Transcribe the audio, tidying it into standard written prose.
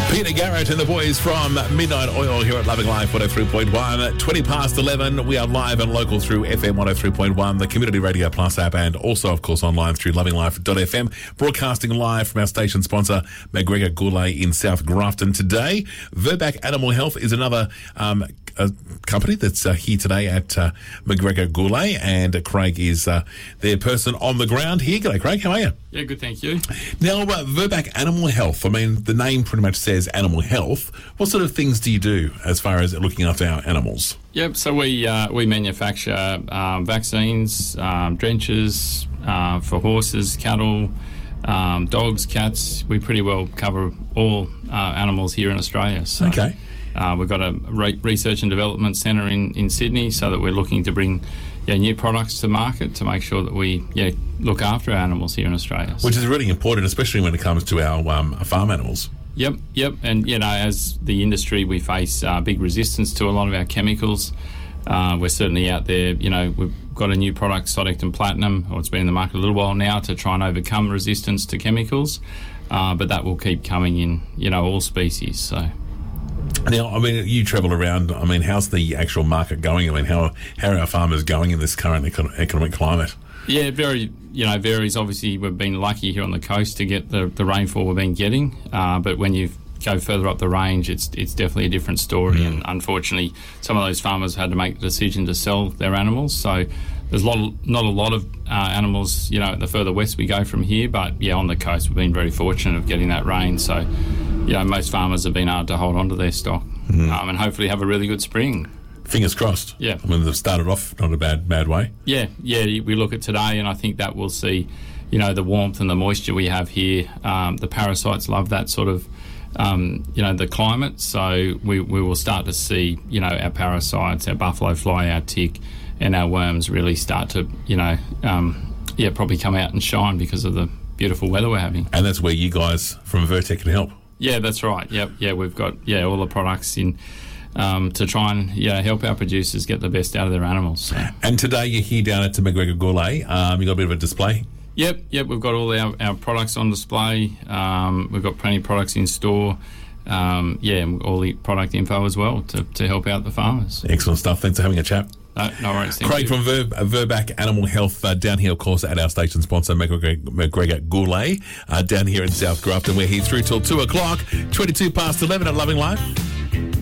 Peter Garrett and the boys from Midnight Oil here at Loving Life 103.1. 20 past 11. We are live and local through FM 103.1, the Community Radio Plus app, and also, of course, online through lovinglife.fm. Broadcasting live from our station sponsor, McGregor Goulet in South Grafton. Today, Verback Animal Health is another a company that's here today at McGregor Goulet, and Craig is their person on the ground here. G'day, Craig. How are you? Yeah, good, thank you. Now, Verback Animal Health, I mean, the name pretty much says animal health. What sort of things do you do as far as looking after our animals? Yep, so we manufacture vaccines, drenches for horses, cattle, dogs, cats. We pretty well cover all animals here in Australia. So, okay. We've got a research and development centre in Sydney, so that we're looking to bring new products to market to make sure that we look after our animals here in Australia. Which is really important, especially when it comes to our farm animals. Yep. And, as the industry, we face big resistance to a lot of our chemicals. We're certainly out there, we've got a new product, Sodectin Platinum, or it's been in the market a little while now, to try and overcome resistance to chemicals. But that will keep coming in, all species, so... Now, I mean, you travel around. I mean, how's the actual market going? I mean, how are our farmers going in this current economic climate? Yeah, it varies. Obviously, we've been lucky here on the coast to get the rainfall we've been getting. But when you go further up the range, it's definitely a different story. And unfortunately, some of those farmers had to make the decision to sell their animals. So there's not a lot of animals, the further west we go from here. But, on the coast, we've been very fortunate of getting that rain. So... most farmers have been able to hold on to their stock and hopefully have a really good spring. Fingers crossed. Yeah. I mean, they've started off not a bad way. Yeah. We look at today, and I think that we'll see, the warmth and the moisture we have here. The parasites love that sort of, the climate. So we will start to see, our parasites, our buffalo fly, our tick, and our worms really start to, probably come out and shine because of the beautiful weather we're having. And that's where you guys from Vertec can help. Yeah, that's right. Yep. Yeah, we've got all the products in to try and help our producers get the best out of their animals. So. And today you're here down at McGregor Goulet. You got a bit of a display. Yep. We've got all our products on display. We've got plenty of products in store. All the product info as well to help out the farmers. Excellent stuff. Thanks for having a chat. No worries. Craig from Verback Animal Health down here, of course, at our station sponsor, McGregor Goulet, down here in South Grafton. We're here through till 2 o'clock, 22 past 11 at Loving Life.